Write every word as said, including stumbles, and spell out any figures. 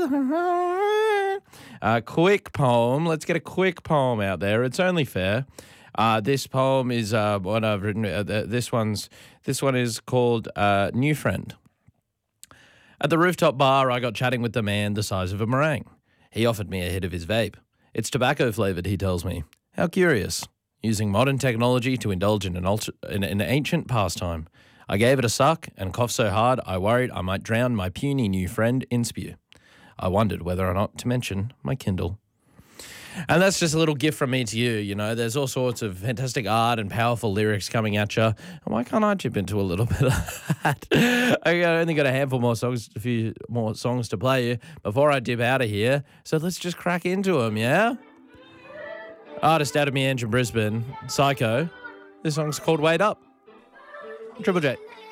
A quick poem. Let's get a quick poem out there. It's only fair. Uh, this poem is uh, what I've written. Uh, this one's this one is called uh, "New Friend." At the rooftop bar, I got chatting with the man the size of a meringue. He offered me a hit of his vape. It's tobacco flavored, he tells me. How curious. Using modern technology to indulge in an, ultra, in an ancient pastime. I gave it a suck and coughed so hard I worried I might drown my puny new friend in spew. I wondered whether or not to mention my Kindle. And that's just a little gift from me to you, you know. There's all sorts of fantastic art and powerful lyrics coming at you. And why can't I chip into a little bit of that? I only got a handful more songs, a few more songs to play you before I dip out of here. So let's just crack into them, yeah? Artist out of Meanjin, Brisbane, Psycho. This song's called Wait Up. Triple J.